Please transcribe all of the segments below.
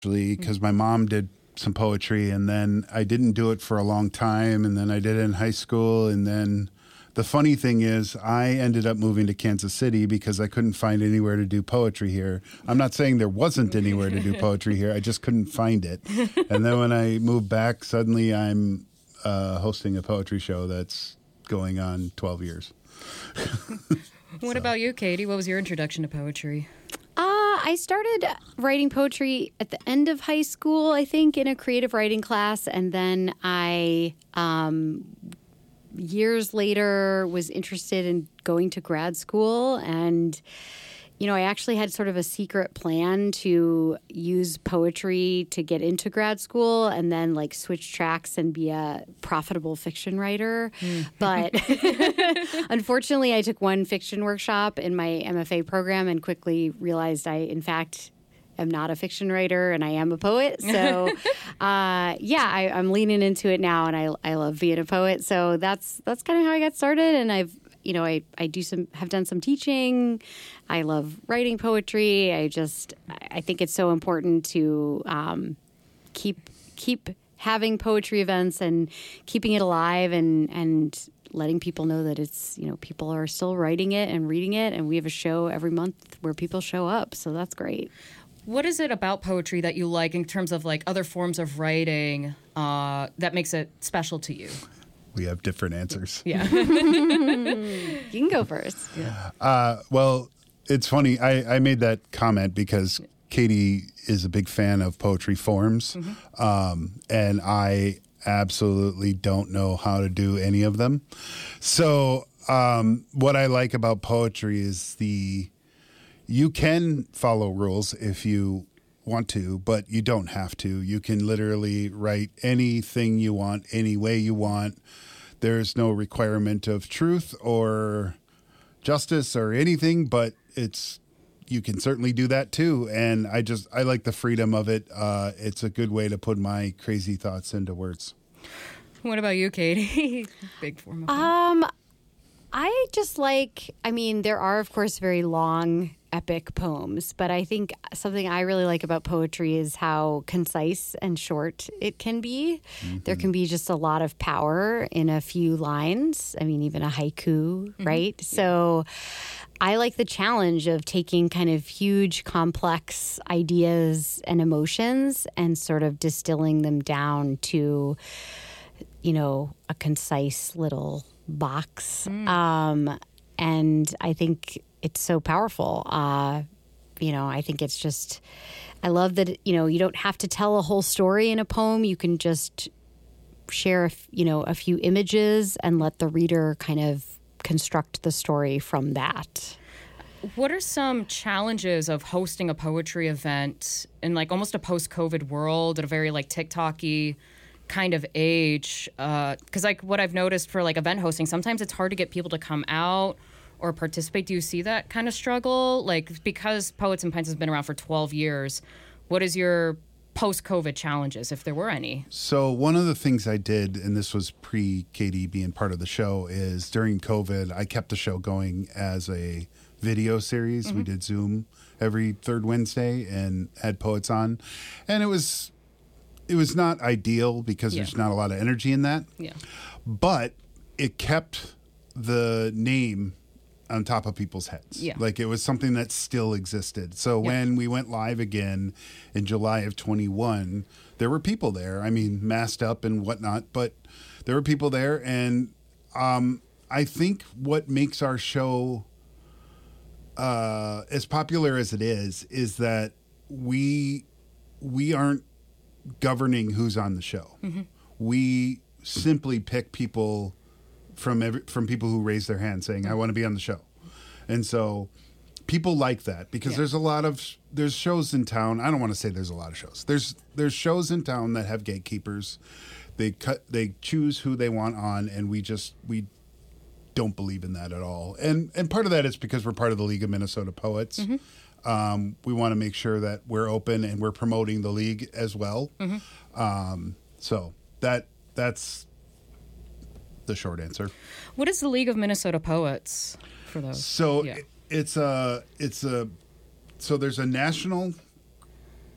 because my mom did some poetry, and then I didn't do it for a long time, and then I did it in high school, and then the funny thing is I ended up moving to Kansas City because I couldn't find anywhere to do poetry here. I'm not saying there wasn't anywhere to do poetry here, I just couldn't find it. And then when I moved back, suddenly I'm hosting a poetry show that's going on 12 years. What about you, Katie? What was your introduction to poetry? I started writing poetry at the end of high school, I think, in a creative writing class. And then I, years later, was interested in going to grad school. And, you know, I actually had sort of a secret plan to use poetry to get into grad school and then, like, switch tracks and be a profitable fiction writer. But unfortunately, I took one fiction workshop in my MFA program and quickly realized I, in fact, am not a fiction writer and I am a poet. So, I'm leaning into it now, and I love being a poet. So that's kind of how I got started. And I have done some teaching. I love writing poetry. I think it's so important to keep having poetry events and keeping it alive and letting people know that it's, you know, people are still writing it and reading it. And we have a show every month where people show up. So that's great. What is it about poetry that you like in terms of like other forms of writing that makes it special to you? We have different answers. Yeah. You can go first. Yeah. Well, it's funny. I made that comment because Katie is a big fan of poetry forms. And I absolutely don't know how to do any of them. So what I like about poetry is you can follow rules if you want to, but you don't have to. You can literally write anything you want, any way you want. There's no requirement of truth or justice or anything, but you can certainly do that too. And I like the freedom of it. It's a good way to put my crazy thoughts into words. What about you, Katie? Big form of I just there are, of course, very long, epic poems, but I think something I really like about poetry is how concise and short it can be. There can be just a lot of power in a few lines. I mean, even a haiku, right? So I like the challenge of taking kind of huge, complex ideas and emotions and sort of distilling them down to, you know, a concise little box. And I think it's so powerful. I think it's just, I love that, you don't have to tell a whole story in a poem. You can just share, a few images and let the reader kind of construct the story from that. What are some challenges of hosting a poetry event in like almost a post-COVID world at a very like TikTok-y kind of age? Because like what I've noticed for like event hosting, sometimes it's hard to get people to come out or participate. Do you see that kind of struggle? Like, because Poets and Pints has been around for 12 years, what is your post-COVID challenges, if there were any? So one of the things I did, and this was pre-Katie being part of the show, is during COVID, I kept the show going as a video series. We did Zoom every third Wednesday and had poets on. And it was not ideal because there's not a lot of energy in that. Yeah. But it kept the name on top of people's heads. Yeah. Like it was something that still existed. So when we went live again in July of 21, there were people there. I mean, masked up and whatnot, but there were people there. And I think what makes our show as popular as it is that we aren't governing who's on the show. We simply pick people from people who raise their hand saying, I want to be on the show. And so people like that because there's shows in town. I don't want to say there's a lot of shows. There's shows in town that have gatekeepers. They choose who they want on, and we don't believe in that at all. And part of that is because we're part of the League of Minnesota Poets. We want to make sure that we're open and we're promoting the league as well. So that's the short answer. What is the League of Minnesota Poets for those? So so there's a national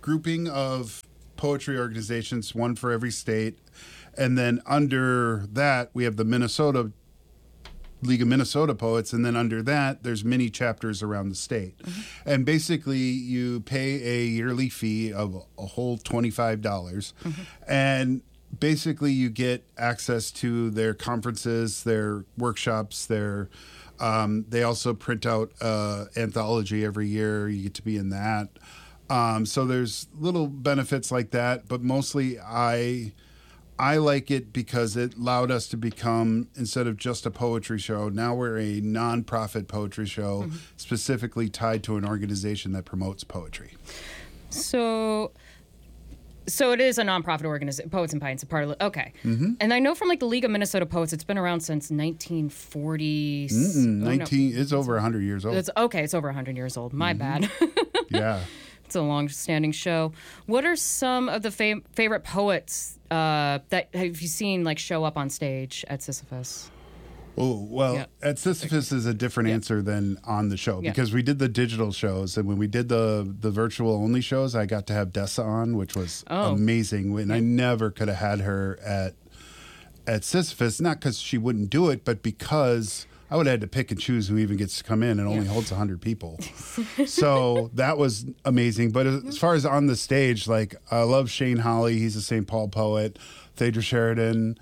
grouping of poetry organizations, one for every state. And then under that, we have the Minnesota League of Minnesota Poets, and then under that, there's mini chapters around the state. And basically, you pay a yearly fee of a whole $25, and basically you get access to their conferences, their workshops, their they also print out anthology every year. You get to be in that. So there's little benefits like that, but mostly I like it because it allowed us to become, instead of just a poetry show, now we're a nonprofit poetry show specifically tied to an organization that promotes poetry. So it is a nonprofit organization, Poets and Pints, a part of it. Okay. And I know from like the League of Minnesota Poets, it's been around since 1940. It's over 100 years old. It's over 100 years old. My bad. Yeah. It's a long-standing show. What are some of the favorite poets that have you seen like show up on stage at Sisyphus? Oh, well, at Sisyphus is a different answer than on the show because we did the digital shows, and when we did the virtual only shows, I got to have Dessa on, which was amazing. And I never could have had her at Sisyphus, not because she wouldn't do it, but because I would have had to pick and choose who even gets to come in and only holds 100 people. So that was amazing. But as far as on the stage, like I love Shane Holly. He's a St. Paul poet. Phaedra Sheridan.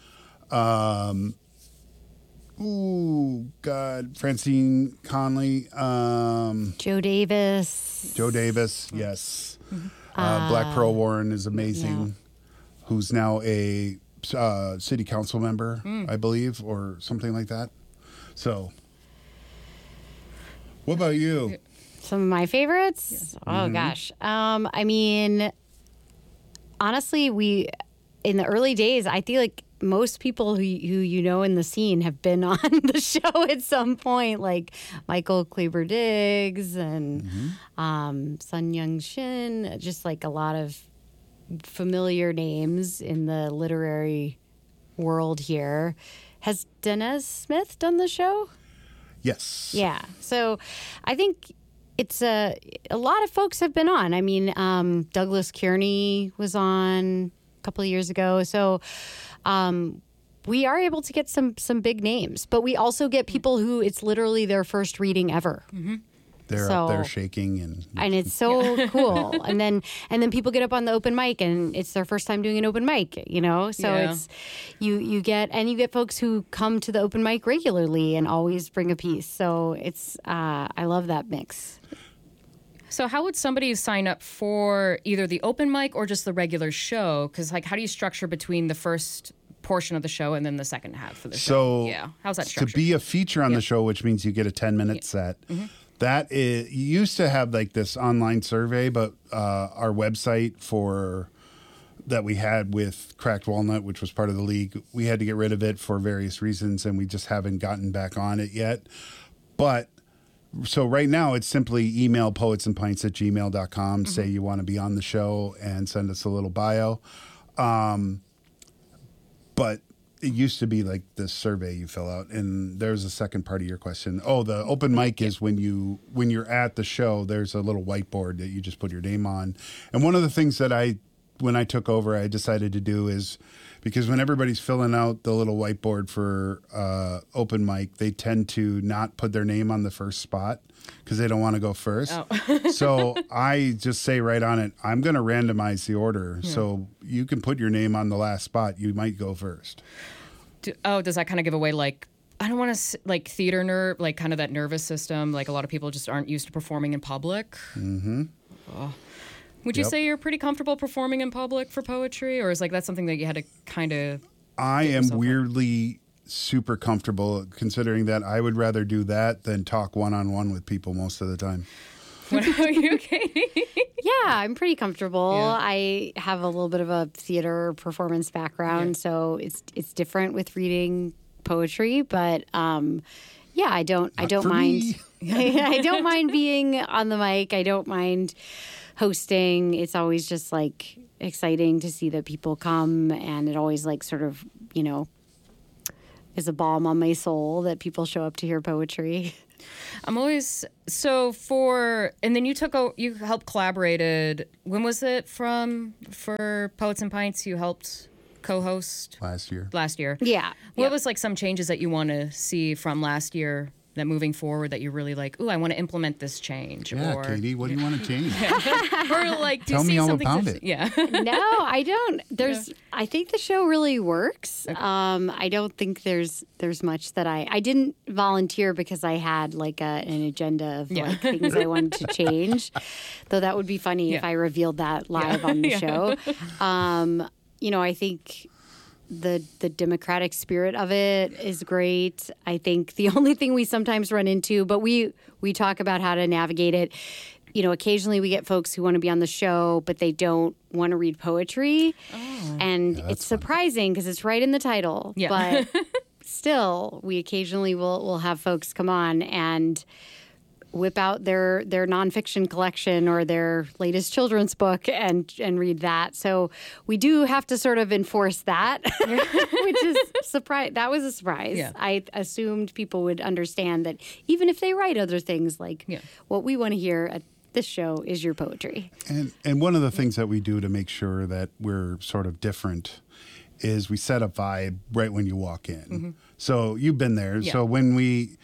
Francine Conley. Joe Davis. Yes. Black Pearl Warren is amazing. Who's now a city council member, I believe, or something like that. So, what about you? Some of my favorites? Oh, gosh. I mean, honestly, in the early days, I feel like most people who you know in the scene have been on the show at some point, like Michael Kleber Diggs and Sun Young Shin, just like a lot of familiar names in the literary world here. Has Danez Smith done the show? Yes. Yeah. So I think it's a lot of folks have been on. I mean, Douglas Kearney was on a couple of years ago. So we are able to get some big names, but we also get people who it's literally their first reading ever. They're up there shaking and it's so cool. And then people get up on the open mic and it's their first time doing an open mic, you know? So it's you get folks who come to the open mic regularly and always bring a piece. So it's I love that mix. So how would somebody sign up for either the open mic or just the regular show? Because like, how do you structure between the first portion of the show and then the second half of the show? How's that structured? To be a feature on the show, which means you get a 10-minute set. That is, you used to have like this online survey, but our website that we had with Cracked Walnut, which was part of the league, we had to get rid of it for various reasons, and we just haven't gotten back on it yet. But so right now it's simply email poetsandpints@gmail.com, say you want to be on the show, and send us a little bio. But it used to be like this survey you fill out, and there's a second part of your question. Oh, the open mic is when you're at the show, there's a little whiteboard that you just put your name on. And one of the things that when I took over, I decided to do is, because when everybody's filling out the little whiteboard for open mic, they tend to not put their name on the first spot because they don't want to go first. So I just say right on it, I'm going to randomize the order. So you can put your name on the last spot. You might go first. Does that kind of give away, like, I don't want to, like, theater nerve, like kind of that nervous system, like a lot of people just aren't used to performing in public? Would you say you're pretty comfortable performing in public for poetry, or is like that something that you had to kind of? I am weirdly super comfortable, considering that I would rather do that than talk one-on-one with people most of the time. What about you, Katie? Yeah, I'm pretty comfortable. I have a little bit of a theater performance background, so it's different with reading poetry, but I don't mind. I don't mind being on the mic. I don't mind hosting. It's always just like exciting to see that people come, and it always like sort of, you know, is a balm on my soul that people show up to hear poetry. I'm always and then you helped collaborated. When was it for Poets and Pints? You helped co-host Last year. Yeah. What was like some changes that you want to see from last year that moving forward that you're really like, ooh, I want to implement this change? Yeah, or, Katie, what do you want to change? or like, do Tell you me see all something about to, it. Yeah. No, I don't. I think the show really works. Okay. I don't think there's much that I didn't volunteer because I had like an agenda of like things I wanted to change. Though that would be funny if I revealed that live on the show. I think the democratic spirit of it is great. I think the only thing we sometimes run into, but we talk about how to navigate it. Occasionally we get folks who want to be on the show, but they don't want to read poetry. Oh. And it's surprising because it's right in the title. Yeah. But still, we occasionally will have folks come on and whip out their nonfiction collection or their latest children's book and read that. So we do have to sort of enforce that, which is surprise. That was a surprise. Yeah. I assumed people would understand that even if they write other things, like what we want to hear at this show is your poetry. And one of the things that we do to make sure that we're sort of different is we set a vibe right when you walk in. Mm-hmm. So you've been there. Yeah. So when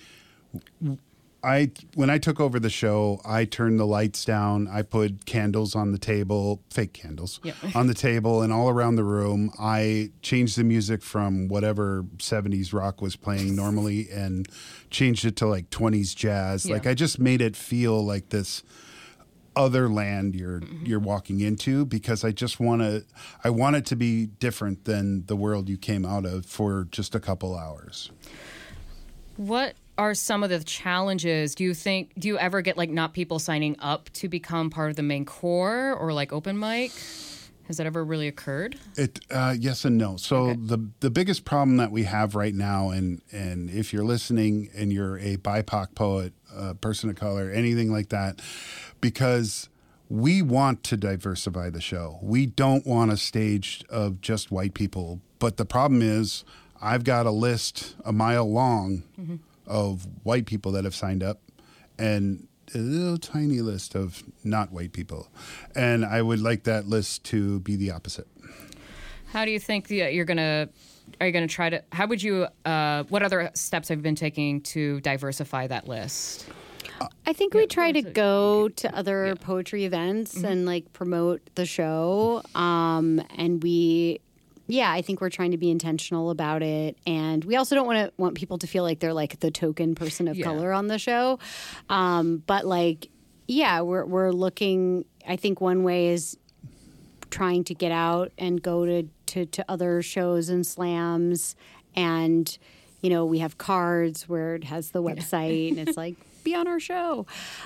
I took over the show, I turned the lights down. I put candles on the table, fake candles, on the table and all around the room. I changed the music from whatever 70s rock was playing normally and changed it to like 20s jazz. Yeah. Like I just made it feel like this other land you're walking into, because I want it to be different than the world you came out of for just a couple hours. What are some of the challenges? Do you ever get like not people signing up to become part of the main core or like open mic? Has that ever really occurred? Yes and no. So the biggest problem that we have right now, and if you're listening and you're a BIPOC poet, person of color, anything like that, because we want to diversify the show. We don't want a stage of just white people. But the problem is I've got a list a mile long of white people that have signed up and a little tiny list of not white people. And I would like that list to be the opposite. How do you think are you going to try to, how would you, what other steps have you been taking to diversify that list? I think we try to go to other poetry events and like promote the show. And I think we're trying to be intentional about it. And we also don't want people to feel like they're like the token person of color on the show. But like, we're looking, I think one way is trying to get out and go to other shows and slams. And, we have cards where it has the website and it's like, be on our show.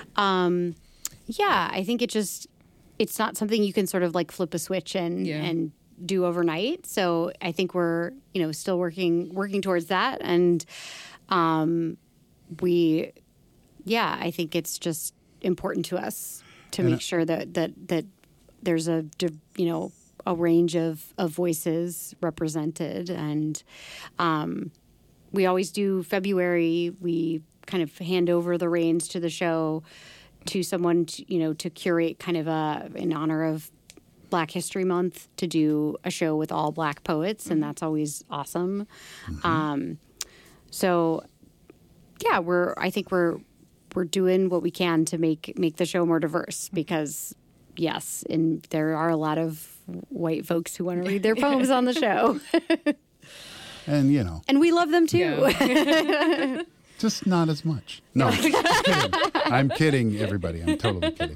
I think it's not something you can sort of like flip a switch and do overnight. So I think we're, still working towards that. And I think it's just important to us to make sure that there's a range of voices represented. And we always do February. We kind of hand over the reins to the show to someone, to curate kind of in honor of Black History Month, to do a show with all Black poets, and that's always awesome. I think we're doing what we can to make the show more diverse, because yes, and there are a lot of white folks who want to read their poems on the show. And we love them too. Yeah. Just not as much. No, just kidding. I'm kidding, everybody. I'm totally kidding.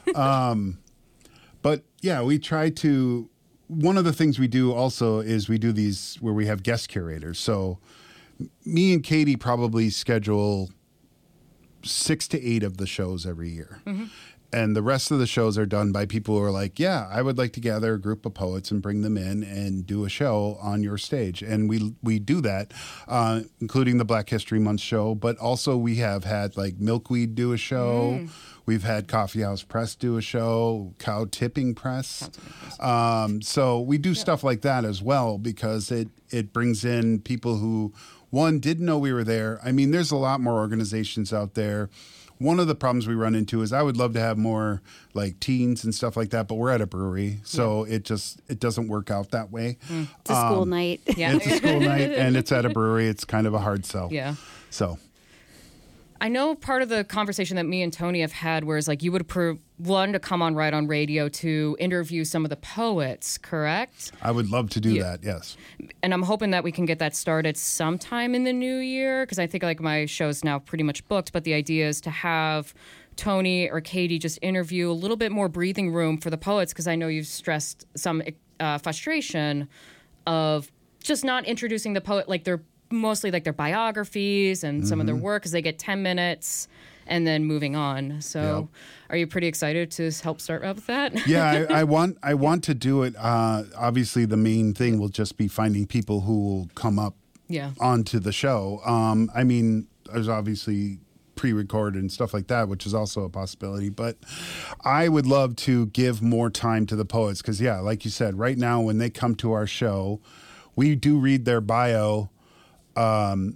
But we try to. One of the things we do also is we do these where we have guest curators. So me and Katie probably schedule 6 to 8 of the shows every year. And the rest of the shows are done by people who are like, I would like to gather a group of poets and bring them in and do a show on your stage. And we do that, including the Black History Month show. But also we have had like Milkweed do a show. We've had Coffee House Press do a show, Cow Tipping Press. So we do stuff like that as well, because it It brings in people who, one, didn't know we were there. I mean, there's a lot more organizations out there. One of the problems we run into is I would love to have more like teens and stuff like that, but we're at a brewery, so it doesn't work out that way. It's a school night. Yeah. It's a school night and it's at a brewery. It's kind of a hard sell. Yeah. So I know part of the conversation that me and Tony have had, where it's like you would want to come on Right on Radio to interview some of the poets, correct? I would love to do that. Yes. And I'm hoping that we can get that started sometime in the new year, because I think like my show's now pretty much booked. But the idea is to have Tony or Katie just interview a little bit more breathing room for the poets, because I know you've stressed some frustration of just not introducing the poet, like they're mostly like their biographies and some of their work, because they get 10 minutes and then moving on. So are you pretty excited to help start up with that? Yeah, I want to do it. Obviously, the main thing will just be finding people who will come up onto the show. I mean, there's obviously pre-recorded and stuff like that, which is also a possibility. But I would love to give more time to the poets because, yeah, like you said, right now when they come to our show, we do read their bio on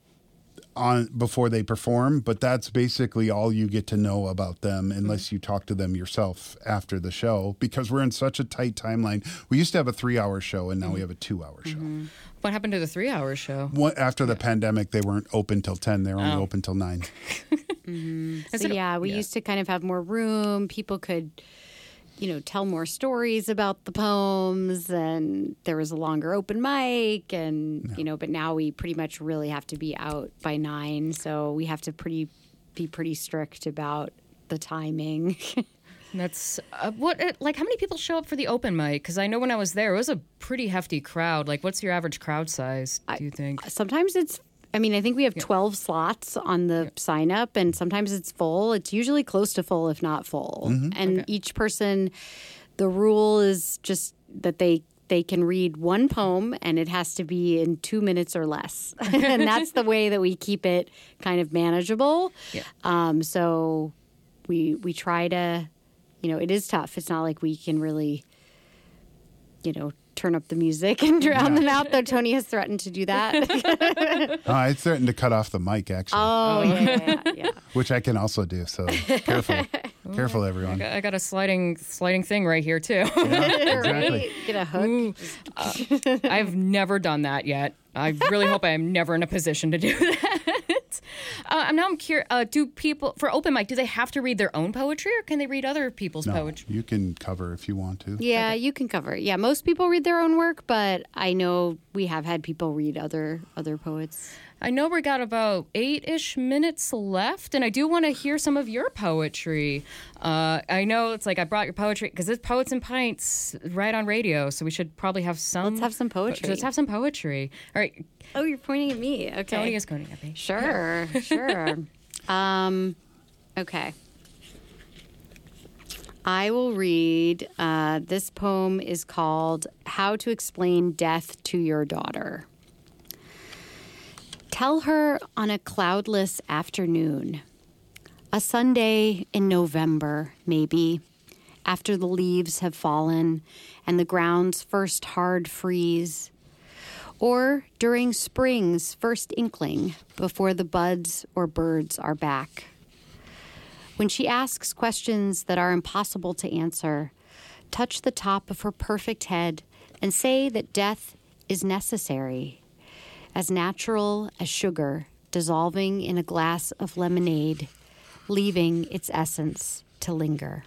before they perform, but that's basically all you get to know about them unless you talk to them yourself after the show, because we're in such a tight timeline. We used to have a 3-hour show and now we have a 2-hour show. What happened to the 3-hour show? After the pandemic, they weren't open till 10. They were only open till 9. So yeah, we used to kind of have more room. People could, tell more stories about the poems, and there was a longer open mic, and but now we pretty much really have to be out by 9, so we have to be pretty strict about the timing. That's how many people show up for the open mic? Because I know when I was there, it was a pretty hefty crowd. Like, what's your average crowd size, do you think? Sometimes I think we have 12 slots on the sign up, and sometimes it's full. It's usually close to full, if not full. And each person, the rule is just that they can read one poem, and it has to be in 2 minutes or less. And that's the way that we keep it kind of manageable. Yeah. So we try to, it is tough. It's not like we can really, turn up the music and drown them out, though Tony has threatened to do that. I threatened to cut off the mic, actually. Oh, yeah. Which I can also do, so careful. Careful, everyone. I got a sliding thing right here, too. Yeah, exactly. Get a hook. I've never done that yet. I really hope I am never in a position to do that. I'm curious, do people, for open mic, do they have to read their own poetry, or can they read other people's poetry? You can cover if you want to. Yeah, you can cover it. Yeah, most people read their own work, but I know we have had people read other poets. I know we got about 8-ish minutes left, and I do want to hear some of your poetry. I know it's like I brought your poetry because it's Poets and Pints right on radio, so we should probably have some. Let's have some poetry. Let's have some poetry. All right. Oh, you're pointing at me. Okay. Tony is pointing at me. Sure. Okay. I will read. This poem is called How to Explain Death to Your Daughter. Tell her on a cloudless afternoon, a Sunday in November, maybe, after the leaves have fallen and the ground's first hard freeze, or during spring's first inkling before the buds or birds are back. When she asks questions that are impossible to answer, touch the top of her perfect head and say that death is necessary, as natural as sugar dissolving in a glass of lemonade, leaving its essence to linger.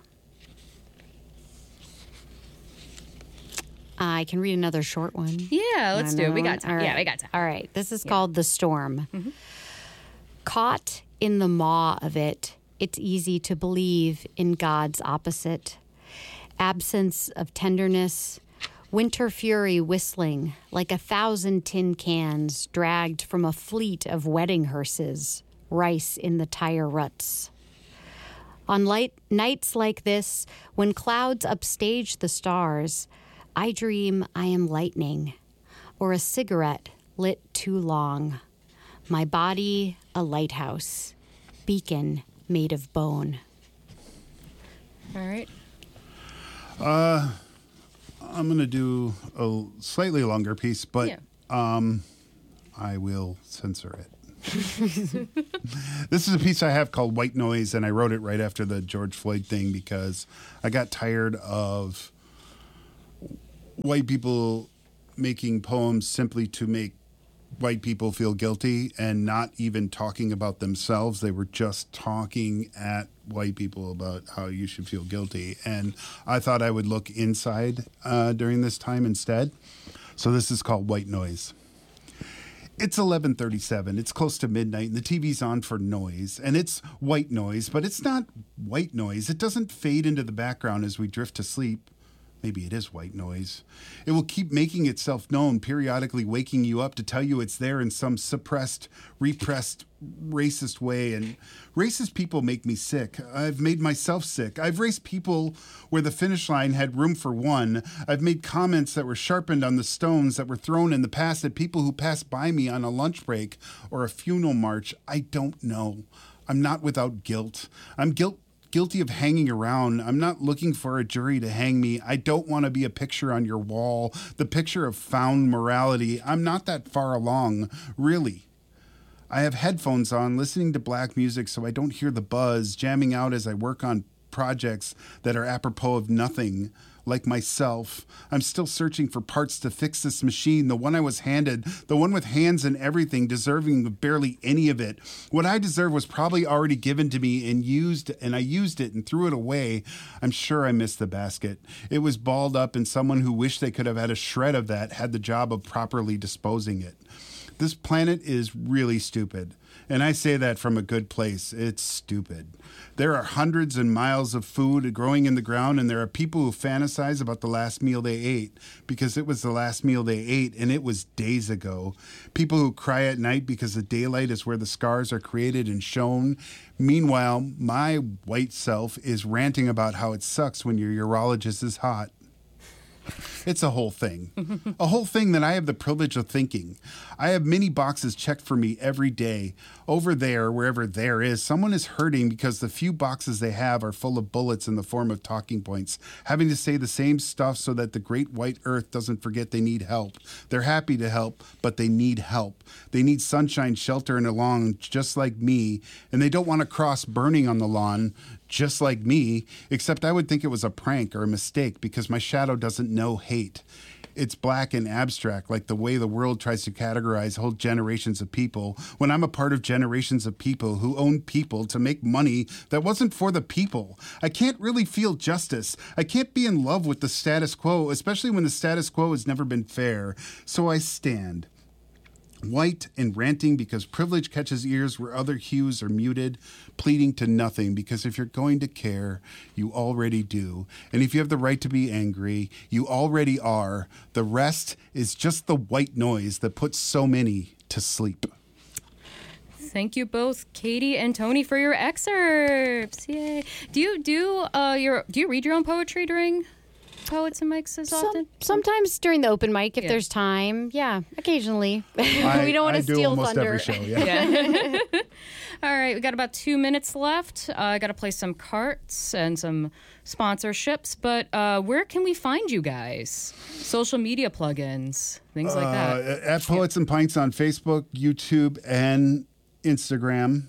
I can read another short one. Yeah, let's do it. We got time. Right. Yeah, we got time. All right. This is called The Storm. Caught in the maw of it, it's easy to believe in God's opposite. Absence of tenderness, winter fury whistling like 1,000 tin cans dragged from a fleet of wedding hearses, rice in the tire ruts. On nights like this, when clouds upstage the stars, I dream I am lightning, or a cigarette lit too long. My body a lighthouse, beacon made of bone. All right. I'm going to do a slightly longer piece, but I will censor it. This is a piece I have called White Noise, and I wrote it right after the George Floyd thing because I got tired of white people making poems simply to make white people feel guilty and not even talking about themselves. They were just talking at white people about how you should feel guilty. And I thought I would look inside during this time instead. So this is called White Noise. It's 11:37. It's close to midnight, and the TV's on for noise. And it's white noise, but it's not white noise. It doesn't fade into the background as we drift to sleep. Maybe it is white noise. It will keep making itself known, periodically waking you up to tell you it's there in some suppressed, repressed, racist way. And racist people make me sick. I've made myself sick. I've raced people where the finish line had room for one. I've made comments that were sharpened on the stones that were thrown in the past at people who passed by me on a lunch break or a funeral march. I don't know. I'm not without guilt. I'm guilty of hanging around. I'm not looking for a jury to hang me. I don't want to be a picture on your wall, the picture of found morality. I'm not that far along, really. I have headphones on, listening to black music so I don't hear the buzz, jamming out as I work on projects that are apropos of nothing. Like myself, I'm still searching for parts to fix this machine, the one I was handed, the one with hands and everything, deserving of barely any of it. What I deserve was probably already given to me and I used it and threw it away. I'm sure I missed the basket. It was balled up, and someone who wished they could have had a shred of that had the job of properly disposing it. This planet is really stupid. And I say that from a good place. It's stupid. There are hundreds and miles of food growing in the ground, and there are people who fantasize about the last meal they ate because it was the last meal they ate, and it was days ago. People who cry at night because the daylight is where the scars are created and shown. Meanwhile, my white self is ranting about how it sucks when your urologist is hot. It's a whole thing that I have the privilege of thinking. I have many boxes checked for me every day. Over there, wherever there is, someone is hurting because the few boxes they have are full of bullets in the form of talking points, having to say the same stuff so that the great white earth doesn't forget they need help. They're happy to help, but they need help. They need sunshine, shelter, and a lawn just like me, and they don't want to cross burning on the lawn just like me, except I would think it was a prank or a mistake because my shadow doesn't know hate. It's black and abstract, like the way the world tries to categorize whole generations of people, when I'm a part of generations of people who own people to make money that wasn't for the people. I can't really feel justice. I can't be in love with the status quo, especially when the status quo has never been fair. So I stand, white and ranting because privilege catches ears where other hues are muted, pleading to nothing because if you're going to care, you already do. And if you have the right to be angry, you already are. The rest is just the white noise that puts so many to sleep. Thank you both, Katie and Tony, for your excerpts. Yay! Do you read your own poetry during Poets and Mics as often? Sometimes during the open mic, if there's time. Yeah, occasionally. We don't want to steal thunder. Every show, yeah. All right, we got about 2 minutes left. I got to play some cards and some sponsorships, but where can we find you guys? Social media plugins, things like that. At Poets and Pints on Facebook, YouTube, and Instagram.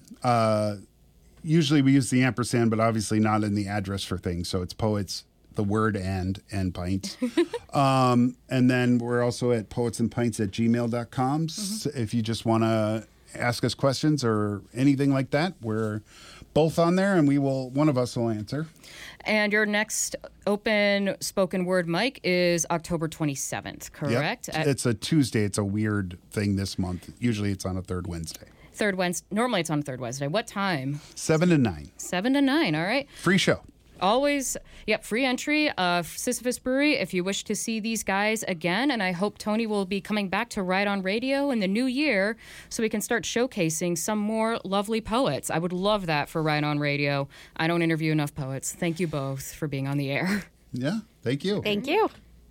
Usually we use the ampersand, but obviously not in the address for things. So it's Poets, the word and pints. And then we're also at poetsandpints@gmail.com. If you just want to ask us questions or anything like that, we're both on there, and one of us will answer. And your next open spoken word mic is October 27th, correct? Yep. It's a Tuesday. It's a weird thing this month. Usually it's on a third Wednesday. Normally it's on a third Wednesday. What time? 7 to 9. 7 to 9, all right. Free show. Always, free entry. Sisyphus Brewery, if you wish to see these guys again. And I hope Tony will be coming back to Ride on Radio in the new year so we can start showcasing some more lovely poets. I would love that for Ride on Radio. I don't interview enough poets. Thank you both for being on the air. Yeah, thank you. Thank you.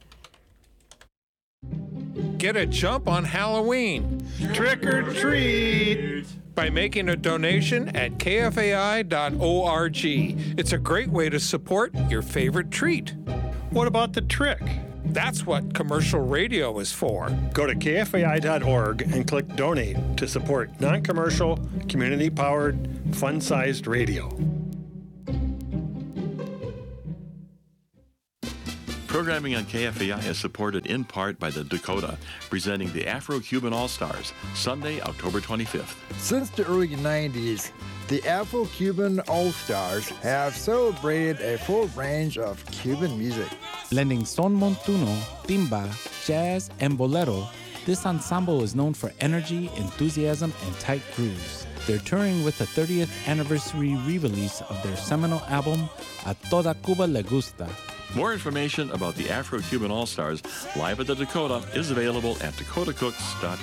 Get a jump on Halloween. Trick or treat. By making a donation at kfai.org. It's a great way to support your favorite treat. What about the trick? That's what commercial radio is for. Go to kfai.org and click Donate to support non-commercial, community-powered, fun-sized radio. Programming on KFAI is supported in part by the Dakota, presenting the Afro-Cuban All-Stars, Sunday, October 25th. Since the early 90s, the Afro-Cuban All-Stars have celebrated a full range of Cuban music. Blending son montuno, timba, jazz, and bolero, this ensemble is known for energy, enthusiasm, and tight grooves. They're touring with the 30th anniversary re-release of their seminal album, A Toda Cuba Le Gusta. More information about the Afro-Cuban All-Stars live at the Dakota is available at dakotacooks.com.